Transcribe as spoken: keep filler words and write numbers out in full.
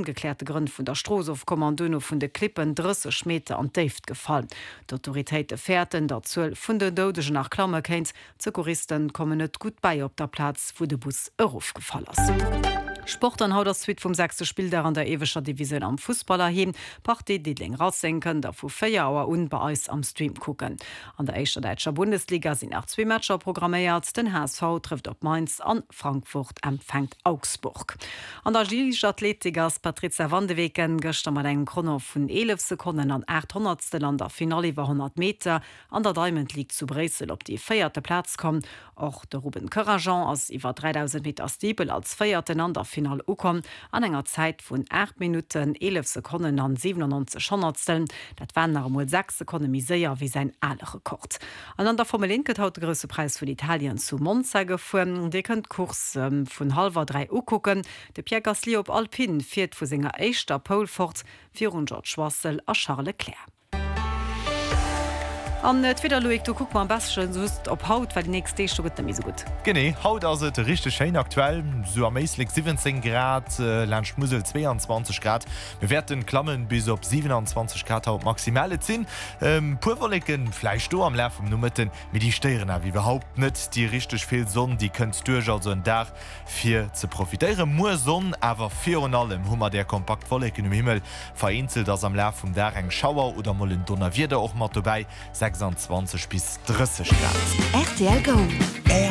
ungeklärte Gründe vun der Stroos auf Kommandono vun de Klippen dreißig Meter an Deft gefallen. D'Autoritéite fährten dat zwölf vun de Dodegen nach Klammer kenint, Sekuristen kommen net gut bei op der Platz, wo de Bus Euruf gefallen ist. Sport an haut das Zwiit vum sechste Spiel an der ewescher Division am Fußballer hin, Party die leng raussenken, da vu Féierauer un bei eis am Stream kucken. An der Eischter Deitscher Bundesliga sind nach zwei Matscher programmiert, den H S V trifft op Mainz an Frankfurt empfängt Augsburg. An der Gilles-Athletikers Patricia Wandeweken gëcht mat eng Chrono vun elf Sekunden an achthundertstel an der Finale war hundert Meter an der Diamond League zu Bresel op die feierte Platz kom. Och der Ruben Courageant ass iwwer dreitausend Meter Stiebel als feierten an der Final ukom an enger Zeit vun acht Minuten elf Sekunden an siebenundneunzig Hundertsteln. Dat waren nach mal sechs Sekunden miséier wie sein aller Rekord. An an der Formel eins haut der grösste Preis von Italien zu Monza gefunden. De könnt Kurs ähm, vun halber drei Uhr gucken. De Pierre Gasly op Alpine fährt vu senger Eischter Pole fort für George Russell a Charles Leclerc. An Twitter Loik, du guck mal am besten sost op Haut, weil die nächste Stunde gut so gut. Genau, Haut also richtig schön aktuell, so am meistlich siebzehn Grad, äh, Landschmusel zweiundzwanzig Grad. Wir werden Klammen bis auf siebenundzwanzig Grad auf maximale ziehen. Ähm, Purverlicken vielleicht du am Laufe vom Nummern mit die Sterne, wie überhaupt nicht die richtig viel Sonne, die könnt durch also ein Tag für zu profitieren. Nur Sonne, aber für und allem haben wir der kompakt Wolken im Himmel vereinzelt, dass am Laufe vom Tag ein Schauer oder mal ein Donner wird auch mal dabei. sechsundzwanzig bis dreißig Grad. R T L Go.